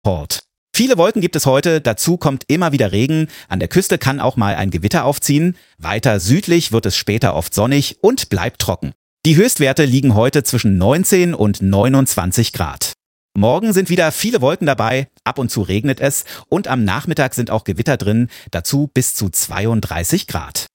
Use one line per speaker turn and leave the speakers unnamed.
Port. Viele Wolken gibt es heute, dazu kommt immer wieder Regen. An der Küste kann auch mal ein Gewitter aufziehen. Weiter südlich wird es später oft sonnig und bleibt trocken. Die Höchstwerte liegen heute zwischen 19 und 29 Grad. Morgen sind wieder viele Wolken dabei, ab und zu regnet es und am Nachmittag sind auch Gewitter drin, dazu bis zu 32 Grad.